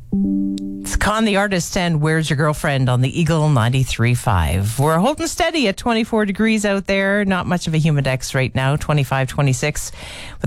It's Con the Artist and Where's Your Girlfriend on the Eagle 93.5. We're holding steady at 24 degrees out there. Not much of a humidex right now, 25, 26.